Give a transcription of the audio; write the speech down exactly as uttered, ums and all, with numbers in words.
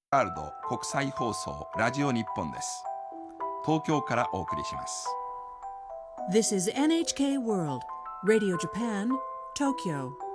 ワールド国際放送ラジオ日本です。東京からお送りします。 This is エヌエイチケー World Radio Japan, Tokyo.